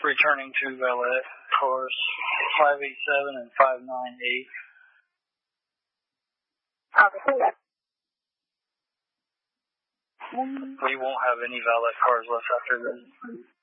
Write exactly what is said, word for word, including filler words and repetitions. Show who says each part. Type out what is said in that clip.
Speaker 1: returning to valet cars five eight seven and five nine eight. We won't have any valet cars left after this.